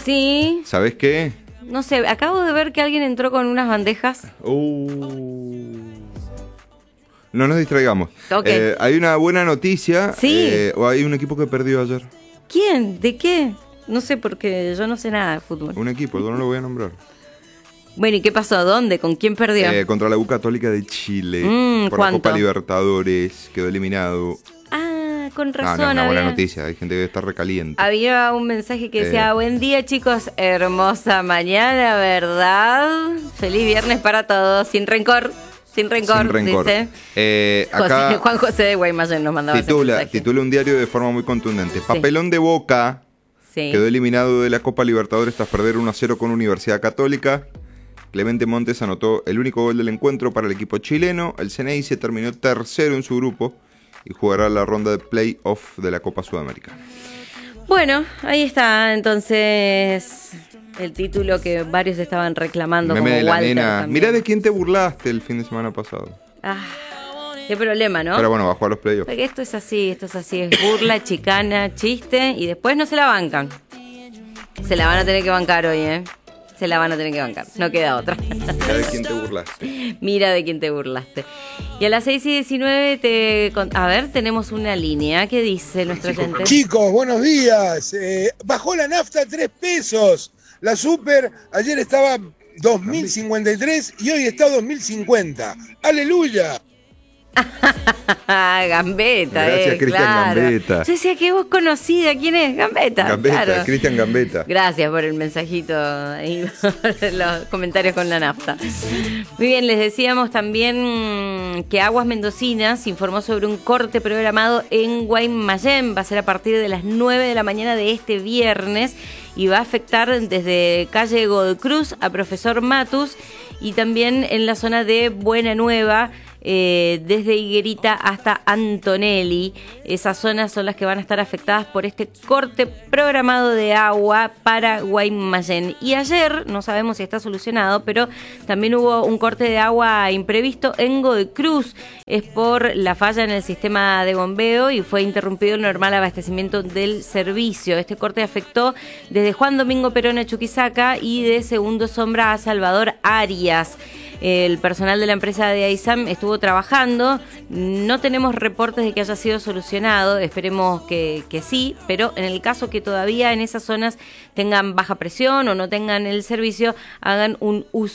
Sí. ¿Sabés qué? No sé, acabo de ver que alguien entró con unas bandejas. No nos distraigamos. Okay. Hay una buena noticia. Sí. O hay un equipo que perdió ayer. ¿Quién? ¿De qué? No sé, porque yo no sé nada de fútbol. Un equipo, yo no lo voy a nombrar. Bueno, ¿y qué pasó? ¿Dónde? ¿Con quién perdió? Contra la U Católica de Chile. Por ¿cuánto? la Copa Libertadores. Quedó eliminado. Ah, con razón. No, una buena noticia. Hay gente que está recaliente. Había un mensaje que decía, buen día chicos, hermosa mañana, ¿verdad? Feliz viernes para todos, sin rencor. Sin rencor, dice. Acá Juan José de Guaymallén nos mandaba ese mensaje. Titula un diario de forma muy contundente. Sí. Papelón de Boca. Sí. Quedó eliminado de la Copa Libertadores tras perder 1-0 con Universidad Católica. Clemente Montes anotó el único gol del encuentro para el equipo chileno. El Ceneice terminó tercero en su grupo y jugará la ronda de play-off de la Copa Sudamericana. Bueno, ahí está entonces el título que varios estaban reclamando. Meme como de la Walter nena. También. Mirá de quién te burlaste el fin de semana pasado. Qué problema, ¿no? Pero bueno, bajó a los playoffs. Porque esto es así, es burla, chicana, chiste y después no se la bancan. Se la van a tener que bancar hoy, ¿eh? Se la van a tener que bancar, no queda otra. Mira de quién te burlaste. Mira de quién te burlaste. Y a las 6:19 tenemos una línea. ¿Qué dice nuestro oyente? Chicos, buenos días. Bajó la nafta a 3 pesos. La super ayer estaba 2.053 y hoy está 2.050. ¡Aleluya! Gambetta, gracias, Cristian, claro. Gambetta. Yo decía que vos conocida, ¿quién es? Gambetta, claro. Cristian Gambetta. Gracias por el mensajito y los comentarios con la nafta. Muy bien, les decíamos también que Aguas Mendocinas informó sobre un corte programado en Guaymallén. Va a ser a partir de las 9 de la mañana de este viernes y va a afectar desde calle Godoy Cruz a Profesor Matus y también en la zona de Buena Nueva, desde Higuerita hasta Antonelli. Esas zonas son las que van a estar afectadas por este corte programado de agua para Guaymallén. Y ayer, no sabemos si está solucionado, pero también hubo un corte de agua imprevisto en Godoy Cruz. Es por la falla en el sistema de bombeo y fue interrumpido el normal abastecimiento del servicio. Este corte afectó desde Juan Domingo Perón a Chuquisaca y de Segundo Sombra a Salvador Arias. El personal de la empresa de AISAM estuvo trabajando. No tenemos reportes de que haya sido solucionado. Esperemos que sí, pero en el caso que todavía en esas zonas tengan baja presión o no tengan el servicio, hagan un uso